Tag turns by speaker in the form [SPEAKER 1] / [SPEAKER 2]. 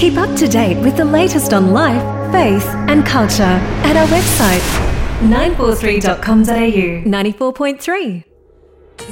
[SPEAKER 1] Keep up to date with the latest on life, faith and culture at our website 943.com.au 94.3